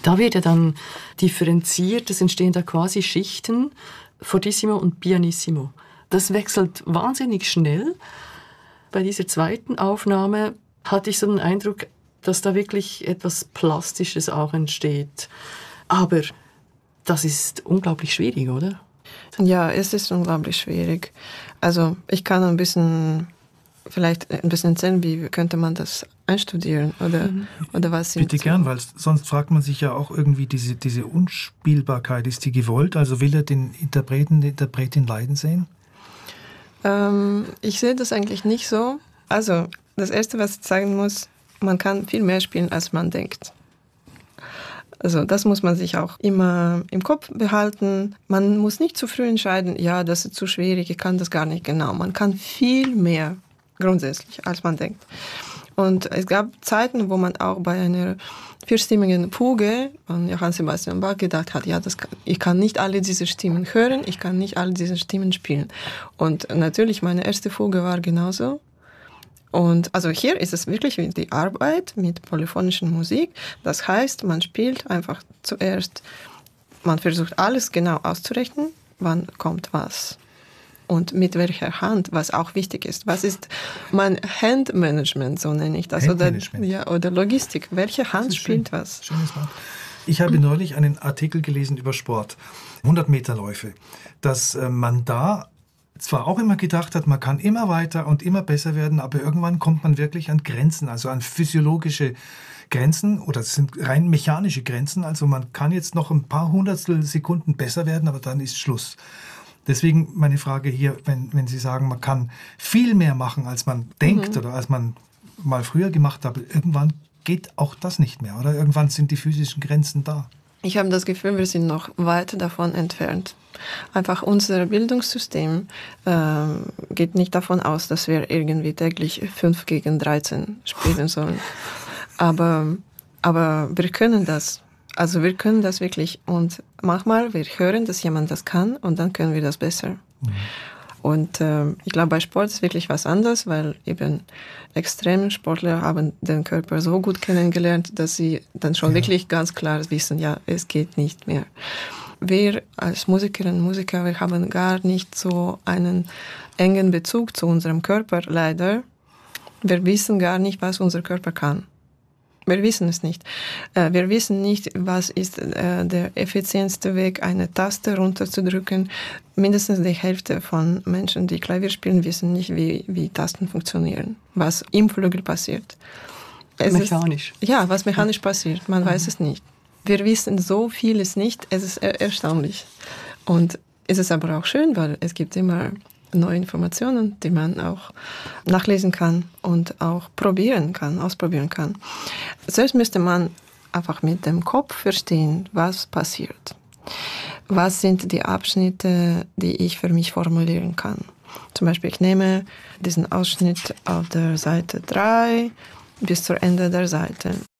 Da wird ja dann differenziert, es entstehen da quasi Schichten, Fortissimo und Pianissimo. Das wechselt wahnsinnig schnell. Bei dieser zweiten Aufnahme hatte ich so den Eindruck, dass da wirklich etwas Plastisches auch entsteht. Aber das ist unglaublich schwierig, oder? Ja, es ist unglaublich schwierig. Also ich kann vielleicht ein bisschen erzählen, wie könnte man das einstudieren oder was sind Bitte gern, weil sonst fragt man sich ja auch irgendwie, diese Unspielbarkeit, ist die gewollt? Also will er den Interpreten, die Interpretin leiden sehen? Ich sehe das eigentlich nicht so. Also das Erste, was ich sagen muss, man kann viel mehr spielen, als man denkt. Also das muss man sich auch immer im Kopf behalten. Man muss nicht zu früh entscheiden, ja, das ist zu schwierig, ich kann das gar nicht genau. Man kann viel mehr grundsätzlich, als man denkt. Und es gab Zeiten, wo man auch bei einer vierstimmigen Fuge von Johann Sebastian Bach gedacht hat, ja, ich kann nicht alle diese Stimmen hören, ich kann nicht alle diese Stimmen spielen. Und natürlich, meine erste Fuge war genauso. Und also hier ist es wirklich die Arbeit mit polyphonischer Musik. Das heißt, man spielt einfach zuerst, man versucht alles genau auszurechnen, wann kommt was. Und mit welcher Hand, was auch wichtig ist. Was ist mein Handmanagement, so nenne ich das. Oder Logistik. Welche Hand spielt was? Schönes Wort. Ich habe neulich einen Artikel gelesen über Sport, 100-Meter-Läufe, dass man da zwar auch immer gedacht hat, man kann immer weiter und immer besser werden, aber irgendwann kommt man wirklich an Grenzen, also an physiologische Grenzen oder es sind rein mechanische Grenzen. Also man kann jetzt noch ein paar Hundertstel Sekunden besser werden, aber dann ist Schluss. Deswegen meine Frage hier, wenn Sie sagen, man kann viel mehr machen, als man denkt oder als man mal früher gemacht hat, irgendwann geht auch das nicht mehr, oder? Irgendwann sind die physischen Grenzen da. Ich habe das Gefühl, wir sind noch weit davon entfernt. Einfach unser Bildungssystem geht nicht davon aus, dass wir irgendwie täglich 5 gegen 13 spielen sollen. Aber wir können das. Also wir können das wirklich. Und manchmal, wir hören, dass jemand das kann und dann können wir das besser. Mhm. Und ich glaube, bei Sport ist wirklich was anderes, weil eben Extremsportler haben den Körper so gut kennengelernt, dass sie dann schon wirklich ganz klar wissen, ja, es geht nicht mehr. Wir als Musikerinnen und Musiker, wir haben gar nicht so einen engen Bezug zu unserem Körper, leider. Wir wissen gar nicht, was unser Körper kann. Wir wissen es nicht. Wir wissen nicht, was ist der effizienteste Weg, eine Taste runterzudrücken. Mindestens die Hälfte von Menschen, die Klavier spielen, wissen nicht, wie Tasten funktionieren, was im Flügel passiert. Mechanisch. Was mechanisch passiert, man weiß es nicht. Wir wissen so vieles nicht, es ist erstaunlich. Und es ist aber auch schön, weil es gibt immer neue Informationen, die man auch nachlesen kann und auch ausprobieren kann. Selbst müsste man einfach mit dem Kopf verstehen, was passiert. Was sind die Abschnitte, die ich für mich formulieren kann? Zum Beispiel, ich nehme diesen Ausschnitt auf der Seite 3 bis zum Ende der Seite.